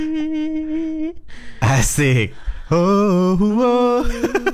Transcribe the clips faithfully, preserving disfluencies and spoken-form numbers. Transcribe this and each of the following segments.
Asik. Oh, oh.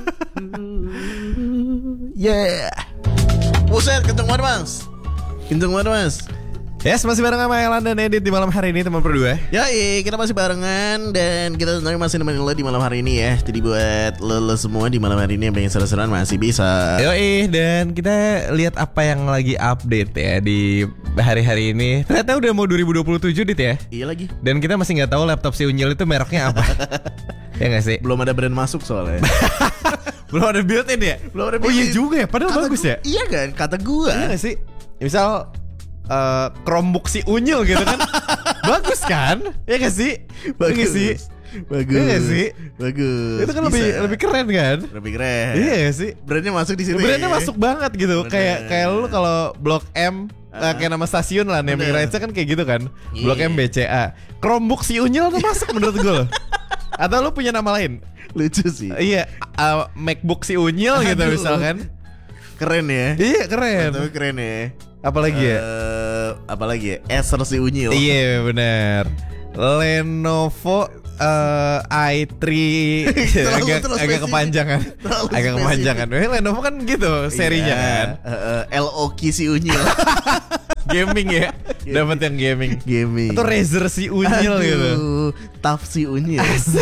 Yeah. Buset, kenceng banget mas. Kenceng banget mas. Yes, masih bareng sama Elan dan Edit di malam hari ini teman berdua. Yoi, kita masih barengan dan kita sebenarnya masih nemenin lo di malam hari ini ya. Jadi buat lo, lo semua di malam hari ini yang pengen seru-seruan masih bisa. Yoi, dan kita lihat apa yang lagi update ya di hari-hari ini. Ternyata udah mau dua ribu dua puluh tujuh Dit ya. Iya lagi. Dan kita masih gak tahu laptop si Unyil itu mereknya apa. Ya gak sih? Belum ada brand masuk soalnya. Belum ada built-in ya? Belum ada Oh iya built-in. juga ya, padahal Kata bagus gua, ya. Iya kan, kata gua. Iya gak sih? Misal uh, Chromebook si Unyil gitu kan. Bagus kan? Ya gak sih? Bagus Ya gak sih? Bagus. Iya gak sih? Bagus. Itu kan lebih lebih keren kan? lebih keren. Iya gak sih? Brandnya masuk di situ. Brandnya ya? masuk banget gitu. Bener. Kayak kayak lu kalau Blok M uh, kayak nama stasiun lah, naming Bener. rights-nya kan kayak gitu kan. Iya. Blok M B C A. Chromebook si Unyil tuh masuk menurut gue loh. Atau lu punya nama lain? Lucu sih. Iya, uh, MacBook si Unyil gitu Aduh. misalkan. Keren ya. Iya keren. Tapi keren ya. Apalagi ya? Eh, apalagi ya? Acer si Unyil. Iya benar. Lenovo uh, i tiga Terlalu- agak, terlalu agak spesifik. kepanjangan. Terlalu Agak spesifik. kepanjangan. Eh, Lenovo kan gitu serinya Iya. kan. Eh, eh, L O K si Unyil. Gaming ya. Dapat yang gaming. Gaming. Atau Razer si Unyil Aduh, gitu. Tough si Unyil.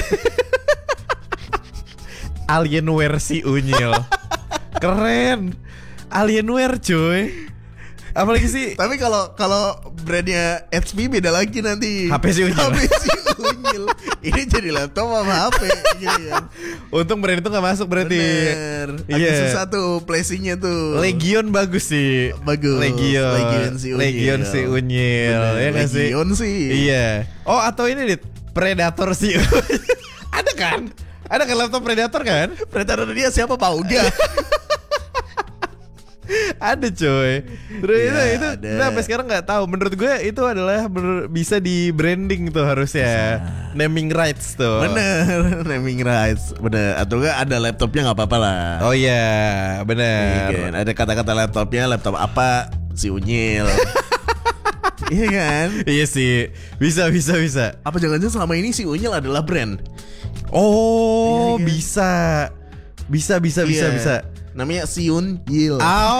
Alienware si Unyil. Keren. Alienware cuy. Apalagi sih Tapi kalau kalau brandnya H P beda lagi nanti. H P si Unyil. H P si Unyil. Ini jadi laptop sama H P gitu ya. untung brand itu gak masuk berarti. Bener. Agak Iya. susah tuh placingnya tuh. Legion bagus sih. Bagus. Legion. Legion si Unyil. Legion si Unyil. Bener. Ya gak sih? Legion sih. Iya. Oh atau ini Dit, Predator si Unyil. Ada kan? Ada kan laptop Predator kan? Predator dia siapa Pak Uga? Ada coy. Terus Iya, itu itu ada. kita sampai sekarang nggak tahu. Menurut gue itu adalah ber- bisa di branding tuh harusnya. Naming rights tuh. Bener. Naming rights. Bener. Atau enggak ada laptopnya nggak apa-apa lah. Oh iya, Iya benar. kan? Ada kata-kata laptopnya, laptop apa si Unyil. Iya kan? Iya sih. Bisa bisa bisa. Apa jangan-jangan selama ini si Unyil adalah brand? Oh, Iya, iya. bisa. Bisa bisa bisa Iya. bisa. Namanya Siun Yil.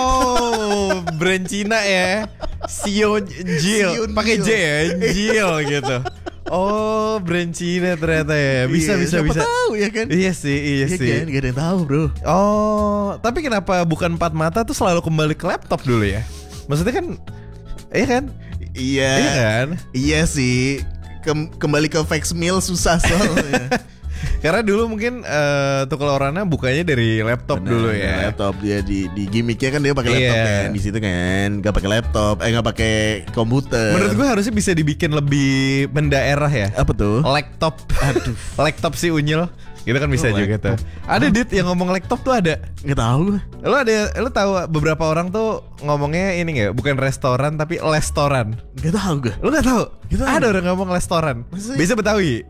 Oh, brand Cina ya. Sion Jil. Sion Pakai J Jil. ya, Jil gitu. Oh, brand Cina ternyata ya. Bisa Iya, bisa siapa bisa. tahu ya kan? Iya sih, iya Iya sih. kan? Gak ada yang tahu bro. Oh, tapi kenapa bukan empat mata tuh selalu kembali ke laptop dulu ya? Maksudnya kan, iya kan? Iya. Iya kan? Iya sih. Kem- kembali ke fax mail susah soalnya. Karena dulu mungkin uh, Tukul Orana bukanya dari laptop Bener, dulu ya. Laptop dia di di gimmicknya kan dia pakai Iya. laptop kan di situ kan. Gak pakai laptop, eh gak pakai komputer. Menurut gue harusnya bisa dibikin lebih mendaerah ya. apa tuh? Laptop, aduh, laptop si Unyil, gitu kan bisa Oh, juga tuh. Ada Dit yang ngomong laptop tuh ada. Nggak tahu lu. Lo ada, lo tahu beberapa orang tuh ngomongnya ini nggak, bukan restoran tapi restoran. Nggak tahu gue. Lo nggak tahu? Nggak tahu. Ada orang ngomong restoran. Maksudnya? Bisa Betawi.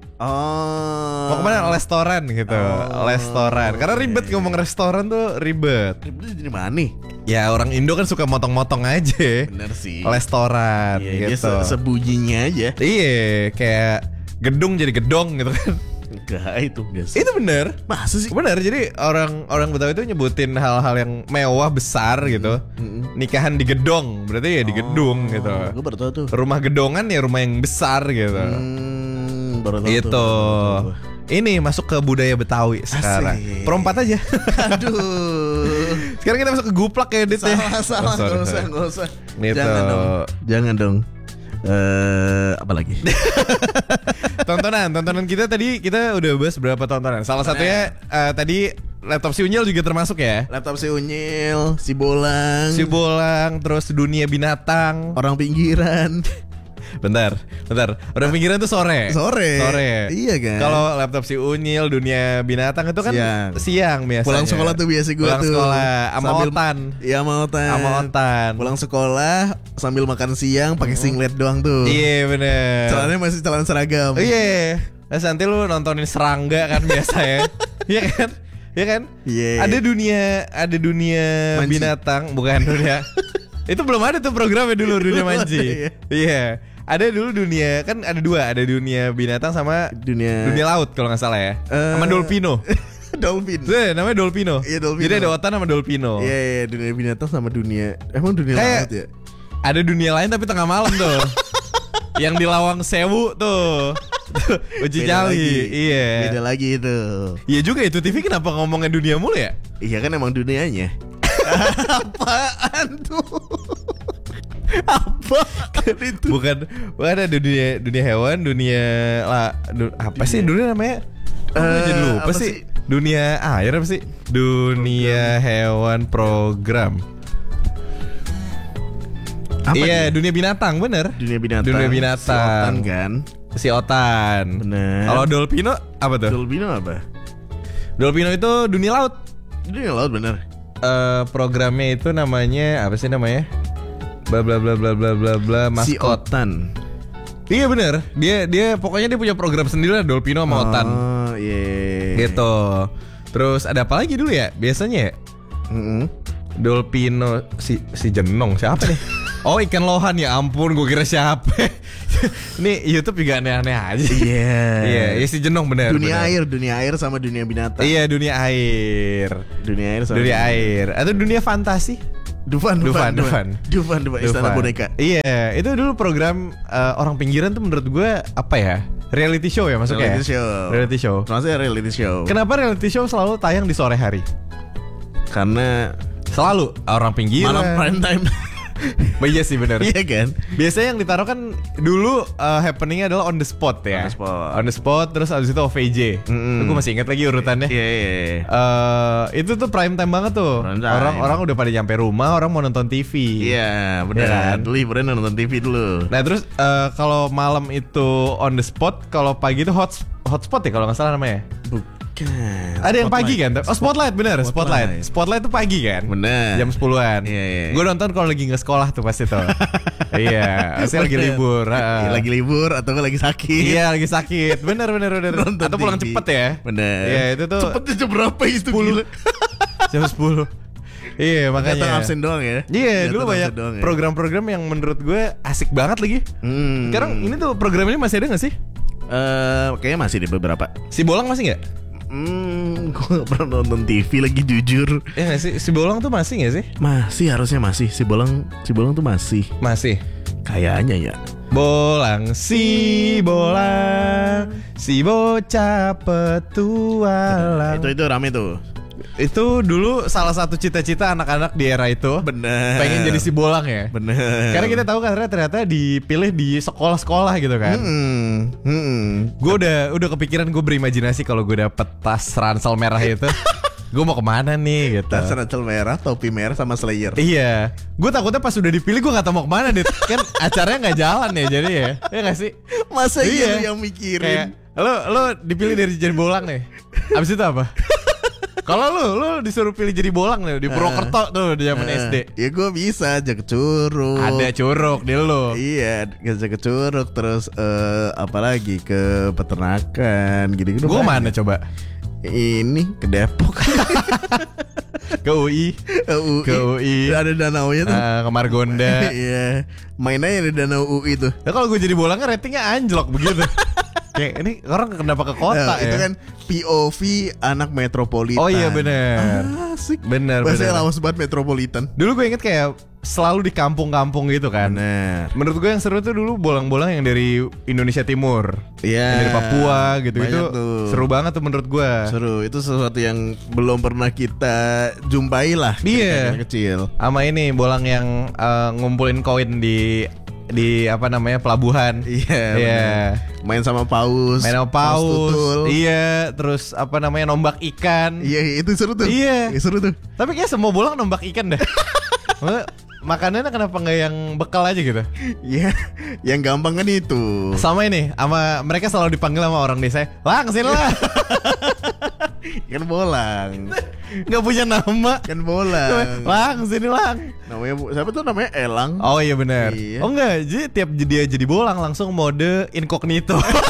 Oh. Mau kemana? Restoran gitu. Oh, Restoran. Karena ribet iya. ngomong restoran tuh ribet. Ribetnya dari mana nih? Ya orang Indo kan suka motong-motong aja. Bener sih. Restoran Iya, dia gitu. se- sebunyinya aja. Iya, kayak gedung jadi gedong gitu kan. Enggak, itu enggak sih. Itu bener. Masa sih? Benar, jadi orang orang Betawi itu nyebutin hal-hal yang mewah besar gitu. Mm-mm. Nikahan di gedong, berarti ya di gedung gitu. Gue baru tahu tuh. Rumah gedongan ya rumah yang besar gitu. Hmm, baru tahu Gitu. tuh. Ini masuk ke budaya Betawi sekarang. Asik. Perompat aja. Aduh. Sekarang kita masuk ke guplak ya, Dit ya. Salah, salah, Oh, sorry, nggak usah, sorry. nggak usah. Gitu. Jangan dong. Jangan dong. Eh, apa lagi? Tontonan, tontonan kita tadi kita udah bahas berapa tontonan. Salah satunya eh, tadi laptop si Unyil juga termasuk ya. Laptop si Unyil, si Bolang, Si Bolang, terus dunia binatang. orang pinggiran. Bentar, bentar. Orang pinggiran tuh sore. Sore. Sore. Iya kan? Kalau laptop si Unyil, dunia binatang itu kan Siang. siang biasanya. Pulang sekolah tuh biasa gue Pulang tuh. sekolah sama Sambil- Otan. Iya sama Otan. Sama Otan. Pulang sekolah sambil makan siang pakai singlet doang tuh. Iya bener. Celananya masih celana seragam. Iya. Terus nanti lu nontonin serangga kan biasa ya. Iya kan? Iya kan? Iya. Ada dunia, ada dunia Manji. binatang, bukan dunia. Itu belum ada tuh programnya dulu dunia Belum manji. ada, ya. Iya. ada dulu dunia kan ada dua, ada dunia binatang sama Dunia dunia laut kalau nggak salah ya. Eh, Sama Dolpino. Dolphin. Tuh, namanya Dolpino. Iya, Dolpino. Jadi ada otan sama Dolpino. Iya, iya, dunia binatang sama dunia. Emang dunia Kayak- laut ya? Ada dunia lain tapi tengah malam tuh. Yang di Lawang Sewu tuh. Uji Beda Cali. lagi. Iya. Beda lagi itu. Iya juga itu T V kenapa ngomongin dunia mulu ya? Iya kan emang dunianya. Apaan tuh? Apaan itu? Bukan, bukan ada dunia dunia hewan, dunia lah, du- apa sih dunia namanya? Oh, gue jadi lupa apa sih. sih? Dunia air apa sih? Dunia hewan program. Apa Iya, nih? dunia binatang bener. Dunia binatang. Dunia binatang. Si Otan kan. Si Otan. Bener. Kalau Dolpino apa tuh? Dolpino apa? Dolpino itu dunia laut. Dunia laut bener. Eh programnya itu namanya apa sih namanya? Bla bla bla bla bla bla bla Si maskot. Otan. Iya bener. Dia dia pokoknya dia punya program sendiri lah Dolpino sama Otan. Oh iya. Gitu. Terus ada apa lagi dulu ya? Biasanya ya? Mm-mm. Dolpino si si Jenong siapa nih? Oh ikan lohan ya ampun gue kira siapa. Ini YouTube juga aneh-aneh aja. Iya. Iya, iya si Jenong bener. Dunia bener. air, dunia air sama dunia binatang. Iya dunia air. Dunia air sama Dunia air atau dunia fantasi? Dufan, Dufan, Dufan, Dufan, Dufan, Istana Dufan. Boneka. Iya, itu dulu program eh, orang pinggiran tuh menurut gue apa ya? Reality show ya masuknya. Reality ya? show. Reality show. Maksudnya reality show. Kenapa reality show selalu tayang di sore hari? Karena Selalu orang pinggiran. malam prime time. Oh, iya sih bener. Iya kan? Biasanya yang ditaruh kan dulu uh, happeningnya adalah on the spot ya. On the spot. On the spot terus abis itu O V J. Mm-mm. Gue masih ingat lagi urutannya. Iya, iya, iya. Eh, itu tuh prime time banget tuh. Prime time. Orang-orang udah pada nyampe rumah, orang mau nonton T V. Iya, Iya benar. kan? Dulu hiburan nonton T V dulu. Nah terus eh, kalau malam itu on the spot, kalau pagi itu hot hotspot ya kalau nggak salah namanya. Bukan. Ada yang pagi kan? Oh spotlight bener, Spotlight. spotlight. Spotlight tuh pagi kan? Bener. Jam sepuluhan. Iya, iya. Gue nonton kalau lagi nggak sekolah tuh pasti tuh. Iya, pasti lagi Bener. libur. Iya, heeh. lagi libur atau nggak lagi sakit. Iya lagi sakit. Bener bener bener. Nonton Atau pulang T V. cepet ya. Bener. Iya itu tuh Cepetnya jam berapa itu? Gila. jam sepuluh. Iya Datang makanya. absen doang ya. Iya Datang dulu absen banyak doang ya. program-program yang menurut gue asik banget lagi. Hmm. Sekarang ini tuh program ini masih ada gak sih? Eh, kayaknya masih di beberapa. Si Bolang masih gak? Hmm, gue gak pernah nonton T V lagi jujur. Ya gak sih? Si Bolang tuh masih gak sih? Masih harusnya masih. Si Bolang, si Bolang tuh masih. Masih. Kayaknya ya. Bolang si bolang si bocah petualang. Itu itu rame tuh. Itu dulu salah satu cita-cita anak-anak di era itu. Bener. Pengen jadi si bolang ya. Bener. Karena kita tahu karena ternyata dipilih di sekolah-sekolah gitu kan. Hmm, hmm. Gue udah udah kepikiran gue berimajinasi kalau gue dapet tas ransel merah itu. Gue mau kemana nih gitu. Tas ransel merah, topi merah sama Slayer. Iya, gue takutnya pas udah dipilih gue gak tau mau kemana dit. Kan acaranya gak jalan ya jadi ya. Iya gak sih? Masa iya Iya. yang mikirin? Kayak lo lo dipilih dari jadi bolang nih. Abis itu apa? Kalau lo lo disuruh pilih jadi bolang nih di Purwokerto tuh di zaman S D. Ya gue bisa jaga curug. Ada curug di lo. Iya, jaga curug terus eh apalagi ke peternakan gitu-gitu. Gue banyak. mana coba? Ini ke Depok. Ke U I. Ke U I. Ke U I. Ada danaunya tuh. Ah, ke Margonda. Iya. Main aja di danau U I tuh. Nah, kalau gue jadi bolangnya ratingnya anjlok begitu. Kayak ini orang kenapa ke kota Nah, ya? itu kan P O V anak metropolitan. Oh iya bener. Asik. Bener Bahasanya bener. lawas banget metropolitan. Dulu gue inget kayak selalu di kampung-kampung gitu kan. Bener. Menurut gue yang seru tuh dulu bolang-bolang yang dari Indonesia Timur. Iya. Yang dari Papua gitu itu Banyak tuh. seru banget tuh menurut gue. Seru. Itu sesuatu yang belum pernah kita jumpai lah. Iya. ketika kita kecil. Sama ini bolang yang eh, ngumpulin koin di di apa namanya pelabuhan. Iya. Iya. bener. Main sama paus. Main sama paus. tutul. Iya, terus apa namanya nombak ikan. Iya, itu seru tuh. Iya. Iya, seru tuh. Tapi kayak semua bolang nombak ikan dah. Maksudnya, makanannya kenapa nggak yang bekal aja gitu? Iya, yang gampang kan itu. Sama ini, sama mereka selalu dipanggil sama orang desa. Lang, sini lah. Kan bolang. Nggak punya nama. Kan bolang. Lang, sini lang. Namanya bu- siapa tuh namanya Elang. Oh iya benar. Iya. Oh enggak, jadi tiap dia jadi bolang langsung mode incognito.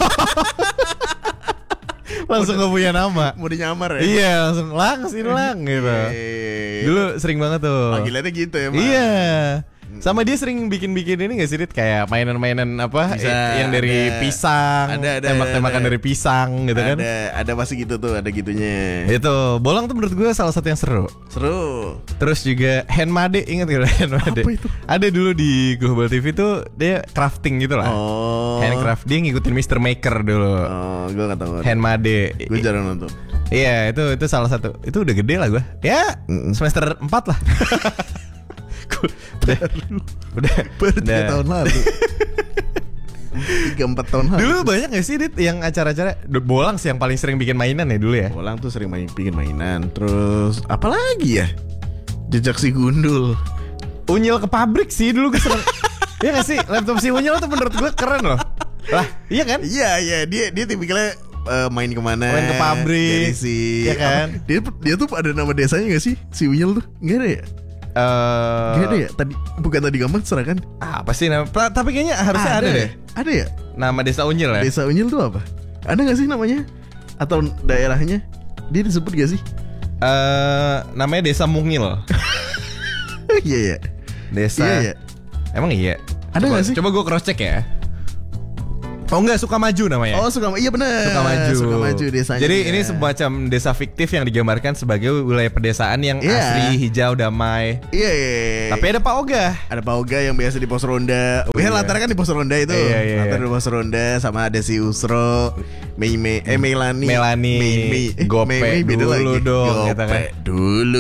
Langsung nggak punya nama. Mau dinyamar ya? Iya, langsung lang, sini lang gitu. Iya. Dulu sering banget tuh. Panggilannya gitu ya, Mas. Iya. Sama dia sering bikin-bikin ini gak sih Dit? Kayak mainan-mainan apa Bisa, yang dari ada. pisang, Ada, ada, tembak-tembakan ada. dari pisang gitu kan. Ada ada pasti gitu tuh, ada gitunya. Itu bolang tuh menurut gue salah satu yang seru. Seru. Terus juga Handmade, ingat gak Handmade? Apa itu? Ada dulu di Global T V tuh dia crafting gitu lah. Oh. Handcraft, dia ngikutin mister Maker dulu. Oh, gue gak tahu. Handmade. Gue jarang nonton. Iya, itu itu salah satu. Itu udah gede lah gue. Ya, Mm-mm. semester empat lah. Gua- udah, udah, Baru tiga udah. tahun lalu. Tiga empat tahun lalu. Dulu banyak gak sih Dit yang acara-acara bolang sih yang paling sering bikin mainan ya dulu ya? Bolang tuh sering main bikin mainan. Terus apa lagi ya? Jejak si gundul. Unyil ke pabrik sih dulu gue sering. Iya gak sih? Laptop si Unyil tuh menurut gue keren loh. Lah, iya kan? Iya iya dia dia tipikalnya eh, main kemana? Main ke pabrik. Jadi si Iya kan? apa, dia dia tuh ada nama desanya gak sih? Si Unyil tuh nggak ada ya? Eh, Nggak ada ya? Tadi bukan tadi gampang serah kan? apa sih nama? pra- Tapi kayaknya harusnya ada, deh. Ada ya? Nama desa Unyil ya. Desa Unyil tuh apa? Ada gak sih namanya? Atau daerahnya? Dia disebut gak sih? Eh, namanya Desa Mungil. Iya ya. Desa. Iya ya. Emang iya. Ada Coba- nggak sih? Coba gue cross check ya. Oh enggak, Sukamaju namanya. Oh suka iya benar. Sukamaju. Sukamaju desanya. Jadi ini semacam desa fiktif yang digambarkan sebagai wilayah pedesaan yang Iya. asri, hijau, damai. Iya iya. Tapi ada Pak Ogah. ada Pak Oga yang biasa di pos ronda. Oh, Biasanya iya. latar kan di pos ronda itu. Iya, iya, Latar iya. di pos ronda sama ada si Usro, Mei Mei, eh Melani, Melani. Mei Mei, eh, Gope Mei Mei beda dulu lagi. dong, Gope kata kan. dulu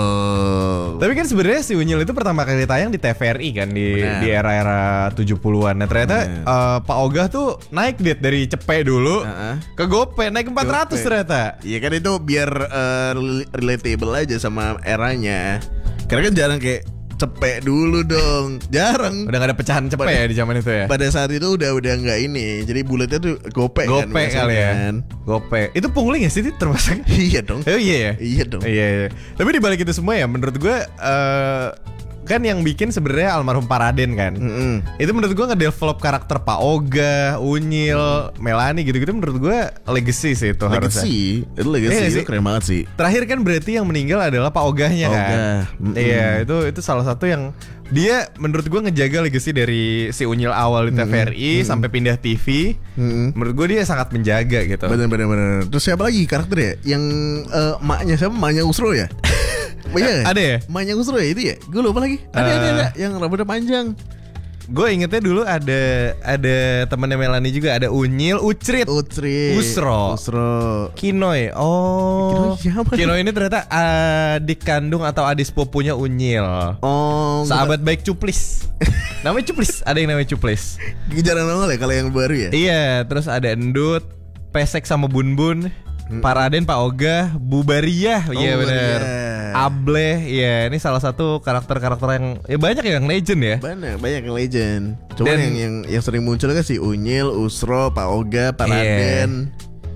dong. Tapi kan sebenarnya si Unyil itu pertama kali tayang di T V R I kan di Benar. di era-era tujuh puluhan. Nah, ternyata Benar. eh, Pak Ogah tuh naik dit dari Cepet dulu Heeh. ke Gope naik empat ratus Gope. ternyata. Iya kan itu biar eh, rel- relatable aja sama eranya. Karena kan jarang kayak cepek dulu dong. Jarang. Udah gak ada pecahan Cepet Pada- ya di zaman itu ya. Pada saat itu udah udah nggak ini. Jadi bulatnya tuh gope, kan. Gope biasanya kali ya. kan. Gope. Itu pungli gak sih Dit, termasuk? Iya dong. Oh iya ya. Iya dong. Iya, iya. Tapi di balik itu semua ya menurut gue eh, kan yang bikin sebenarnya almarhum Paraden kan. Mm-mm. Itu menurut gue ngedevelop karakter Pak Ogah, Unyil, Melani gitu-gitu menurut gue legacy sih itu harusnya. Legacy. Itu legacy Iya itu sih. keren banget sih. Terakhir kan berarti yang meninggal adalah Pak Ogahnya kan. Ogah. Mm-mm. Iya, itu itu salah satu yang dia menurut gue ngejaga legacy dari si Unyil awal di T V R I sampai pindah T V. Mm-mm. Menurut gue dia sangat menjaga gitu. Bener bener bener. Terus siapa lagi karakter ya? Yang eh, maknya siapa? Maknya Usro ya? Iya. Ada ya? Maknya Usro ya itu ya? Gue lupa lagi. Ada ada Eh. ada yang rambutnya panjang. Gue ingetnya dulu ada ada temennya Melani juga, ada Unyil, Ucrit, Utri. Usro. Usro. Kinoy. Oh. Kinoy siapa? Kinoy ini ternyata adik kandung atau adik sepupunya Unyil. Oh. Sahabat baik Cuplis. Namanya Cuplis, ada yang namanya Cuplis. Gue jarang nongol ya kalau yang baru ya. Iya, terus ada Endut, Pesek sama Bun Bun, Paraden, Pak Ogah, Bubariah, Oh, iya benar. Bubariah. Ableh, iya ini salah satu karakter-karakter yang ya banyak yang legend ya. Banyak banyak yang legend. Cuma Dan- yang yang yang sering muncul kan si Unyil, Usro, Pak Oga, Paraden,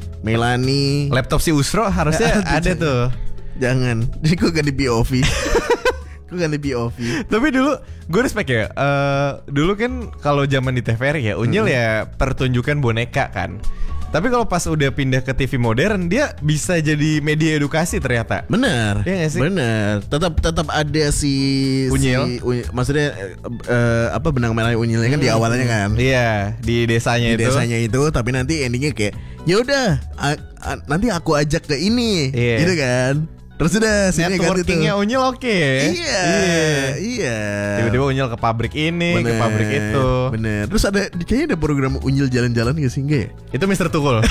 Melani. Laptop si Usro harusnya Aduh, ada jangan. tuh. Jangan. Jadi gue ganti P O V. Gue ganti P O V. Tapi dulu gue respect ya. eh, dulu kan kalau zaman di T V R I ya, Unyil ya pertunjukan boneka kan. Tapi kalau pas udah pindah ke T V modern, dia bisa jadi media edukasi ternyata. Bener. Iya nggak sih? Bener. Tetap tetap ada si Unyil. si Unyil. Maksudnya eh, eh, apa benang merah Unyilnya kan di awalnya kan. Iya, di desanya Di itu. desanya itu, tapi nanti endingnya kayak ya udah a- a- nanti aku ajak ke ini, Iya. gitu kan. Terus udah sini ganti tuh. Networkingnya Unyil oke. Iya, iya. Tiba-tiba Unyil ke pabrik ini, ke Bener, pabrik itu. Bener. Terus ada kayaknya ada program Unyil jalan-jalan gak sih enggak ya? Itu mister Tukul.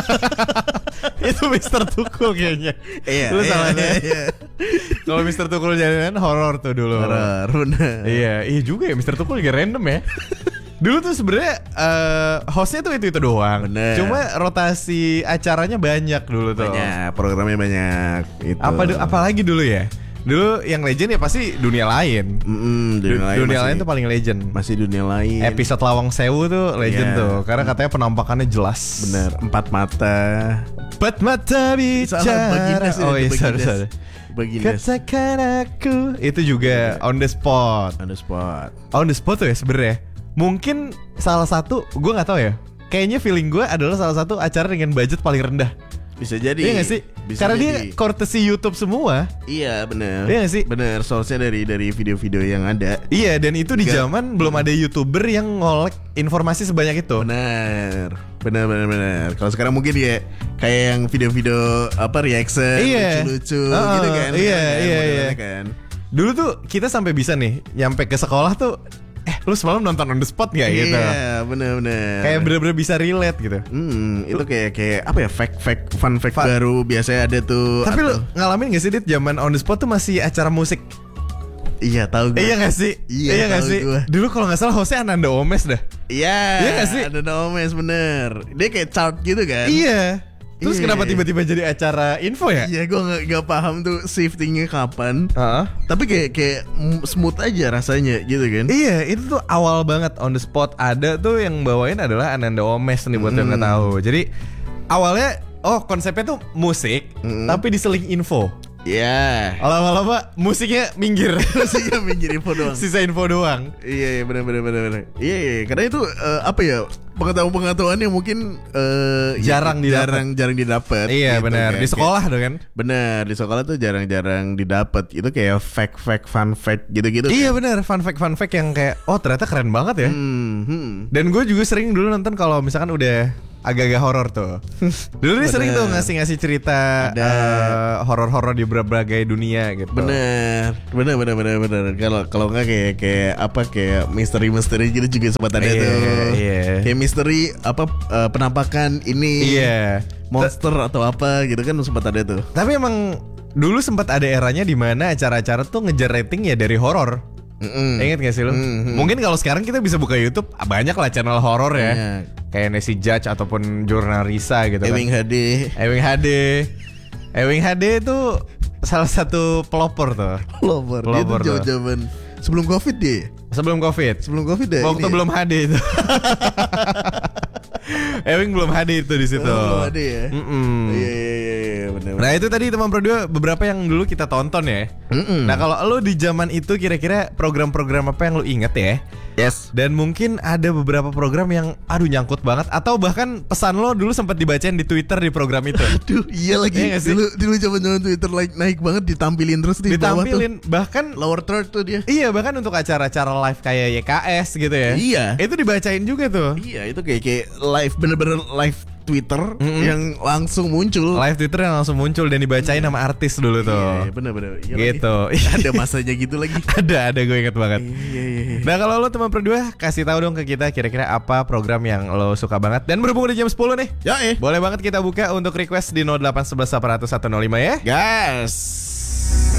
Itu mister Tukul kayaknya. Lu iya, salahnya. iya. Kalau mister Tukul jalanan horor tuh dulu. Horor, bener. Iya, iya juga ya mister Tukul juga random ya. Dulu tuh sebenarnya eh, hostnya tuh itu itu doang. Bener. Cuma rotasi acaranya banyak dulu tuh. Banyak, programnya banyak. Itu. Apa du- apalagi dulu ya? Dulu yang legend ya pasti dunia lain. Mm-mm, Du- dunia, lain, dunia masih, lain tuh paling legend. masih dunia lain. Episode Lawang Sewu tuh legend Iya. tuh, karena katanya penampakannya jelas. Bener, empat mata. Empat mata bicara. Salah, Bagindas ini, Oh iya, Bagindas. sorry, sorry. Bagindas. Katakan aku. Itu juga on the spot. On the spot. On the spot tuh ya sebenarnya. Mungkin salah satu, gue nggak tahu ya. Kayaknya feeling gue adalah salah satu acara dengan budget paling rendah. Bisa jadi. Iya gak sih? Bisa Karena jadi. dia courtesy YouTube semua. Iya benar. Iya gak sih? Benar, source-nya dari dari video-video yang ada. Iya, dan itu di Gak- zaman belum ada YouTuber yang ngolek informasi sebanyak itu. Benar. Benar benar benar. Kalau sekarang mungkin ya kayak yang video-video apa reaction Iya. lucu-lucu Oh, gitu kan. iya, Kan, iya, modelannya iya. kan. Dulu tuh kita sampai bisa nih nyampe ke sekolah tuh, eh lu semalam nonton on the spot gak gitu? Iya, benar-benar. Kayak bener-bener bisa relate gitu. Hmm, itu kayak kayak apa ya, fact fact fun fact Fun. baru biasanya ada tuh. Tapi lu atau- ngalamin gak sih Dit, zaman on the spot tuh masih acara musik? iya tahu gue. Iya gak sih? Iya, gak tahu sih? gua. Dulu kalau gak salah hostnya Ananda Omes dah. Iya. Iya nggak sih? Ada Nomes bener. Dia kayak chart gitu kan. Iya. Terus Iya. kenapa tiba-tiba jadi acara info ya? Iya, gue nggak nggak paham tuh shiftingnya kapan. Heeh. Tapi kayak kayak mm, smooth aja rasanya gitu kan. Iya, itu tuh awal banget on the spot. Ada tuh yang bawain adalah Ananda Omes nih buat yang nggak tahu. Jadi awalnya oh konsepnya tuh musik, Mm. tapi diseling info. Iya. Lama-lama musiknya minggir, Maksudnya minggir info doang. sisa info doang. Iya, iya benar benar benar benar. Iya, iya, karena itu eh, apa ya? Pengetahuan-pengetahuan yang mungkin eh, Jarang ya, didapat. jarang jarang didapat. Iya gitu benar, kan. di Kayak- sekolah tuh kan. Benar, di sekolah tuh jarang-jarang didapat. Itu kayak fact-fact, fun fact gitu-gitu. Iya kan? benar, fun fact fun fact yang kayak oh ternyata keren banget ya. Hmm, hmm. Dan gue juga sering dulu nonton kalau misalkan udah agak-agak horor tuh. Dulu dia sering tuh Bener. ngasih-ngasih cerita Ada. eh, horor-horor di berbagai dunia gitu. Bener, bener, bener, bener, bener. Kalau kalau nggak kayak kayak apa kayak misteri-misteri gitu juga sempat ada Iya, tuh. iya. Kayak misteri apa eh, penampakan ini Iya. monster atau apa gitu kan sempat ada tuh. Tapi emang dulu sempat ada eranya di mana acara-acara tuh ngejar rating ya dari horor. Mm-mm. Ingat gak sih lu? Mm-mm. Mungkin kalau sekarang kita bisa buka YouTube, ah, banyak lah channel horor ya. Iya. Kayak Nancy Judge ataupun Jurnal Risa gitu kan. Ewing H D. Ewing H D. Ewing H D itu salah satu pelopor tuh. Pelopor. Dia tuh Pelopor tuh. jauh-jauhan sebelum Covid dia. Sebelum Covid. Sebelum Covid deh. Waktu belum H D itu. Ewing belum H D itu di situ. belum ada ya. Mm-mm. Iya iya iya iya benar. Nah itu tadi teman Pro dua beberapa yang dulu kita tonton ya. Mm-mm. Nah kalau lo di zaman itu kira-kira program-program apa yang lo inget ya? Yes. Dan mungkin ada beberapa program yang aduh nyangkut banget, atau bahkan pesan lo dulu sempat dibacain di Twitter di program itu. Aduh, iya lagi. Iya nggak sih? dulu dulu zaman-zaman Twitter naik naik banget ditampilin terus di bawah tuh. Ditampilin bahkan Lower third tuh dia. iya bahkan untuk acara-acara live kayak Y K S gitu ya. Iya. Itu dibacain juga tuh. Iya, itu kayak kayak live bener-bener live Twitter Mm-mm. yang langsung muncul. Live Twitter yang langsung muncul dan dibacain sama artis dulu tuh. Iya, bener-bener. Iya Gitu. lagi. Ada masanya gitu lagi. ada ada gue inget banget. Iya, iya, iya. Nah kalau lo teman Pro dua kasih tahu dong ke kita kira-kira apa program yang lo suka banget. Dan berhubung udah jam sepuluh nih, Ya eh. boleh banget kita buka untuk request di nol delapan satu satu delapan nol satu nol lima ya. Gas.